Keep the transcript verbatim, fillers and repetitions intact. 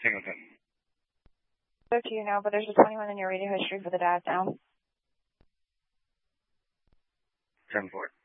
Tango ten. Go to you now, but there's a twenty-one in your radio history for the dad now. ten four.